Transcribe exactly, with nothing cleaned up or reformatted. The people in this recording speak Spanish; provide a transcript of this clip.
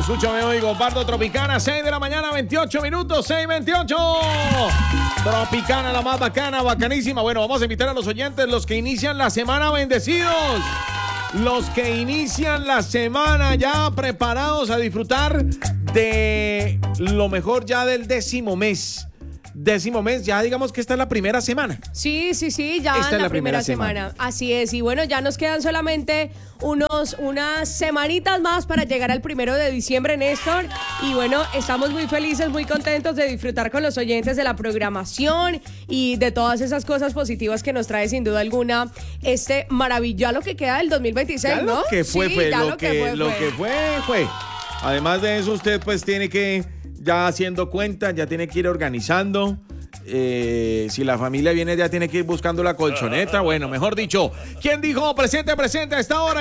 escucho, me oigo. Pardo Tropicana, seis de la mañana, veintiocho minutos, seis veintiocho. Tropicana, la más bacana, bacanísima. Bueno, vamos a invitar a los oyentes, los que inician la semana bendecidos. Los que inician la semana ya preparados a disfrutar de lo mejor ya del décimo mes. Décimo mes, ya digamos que esta es la primera semana. Sí, sí, sí, ya esta en es la, la primera, primera semana. semana. Así es, y bueno, ya nos quedan solamente unos, unas semanitas más para llegar al primero de diciembre, Néstor. Y bueno, estamos muy felices, muy contentos de disfrutar con los oyentes de la programación y de todas esas cosas positivas que nos trae sin duda alguna este maravilloso lo que queda del dos mil veintiséis, Ya ¿no? lo que fue, Sí, fue, ya lo, que, fue, lo fue. que fue, fue. Además de eso, usted pues tiene que, ya haciendo cuenta, ya tiene que ir organizando. Eh, si la familia viene, ya tiene que ir buscando la colchoneta. Bueno, mejor dicho, ¿quién dijo presente, presente a esta hora?